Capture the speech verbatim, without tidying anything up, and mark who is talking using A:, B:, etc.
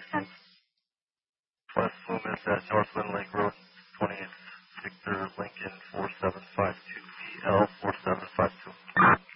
A: West Loomis at Northland Lake Road, twentieth Victor Lincoln four seven five two B L four seven five two.